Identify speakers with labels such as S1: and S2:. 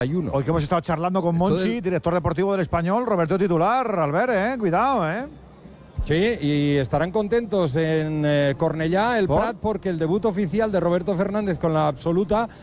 S1: Hoy que hemos estado charlando con Monchi, director deportivo del Español, Roberto titular, Albert, cuidado,
S2: Sí, y estarán contentos en Cornellá, el Prat, porque el debut oficial de Roberto Fernández con la absoluta